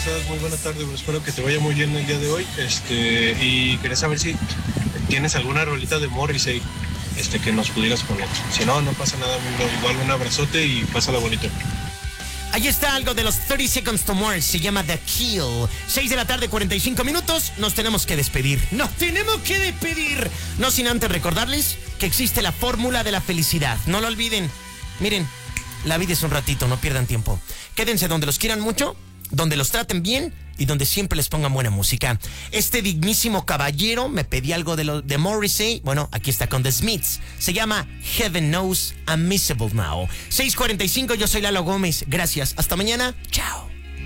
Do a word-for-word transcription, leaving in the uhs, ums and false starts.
estás? Muy buena tarde, bro. Espero que te vaya muy bien el día de hoy. Este, y quería saber si tienes alguna rolita de Morrissey este, que nos pudieras poner. Si no, no pasa nada, mi bro. Igual un abrazote y pásala bonito. Ahí está algo de los thirty Seconds to Mars, se llama The Kill. seis de la tarde, cuarenta y cinco minutos, nos tenemos que despedir. Nos tenemos que despedir. No sin antes recordarles que existe la fórmula de la felicidad. No lo olviden. Miren, la vida es un ratito, no pierdan tiempo. Quédense donde los quieran mucho, donde los traten bien y donde siempre les pongan buena música. Este dignísimo caballero me pedí algo de, lo, de Morrissey. Bueno, aquí está con The Smiths. Se llama Heaven Knows I'm Miserable Now. seis cuarenta y cinco, yo soy Lalo Gómez. Gracias. Hasta mañana. Chao.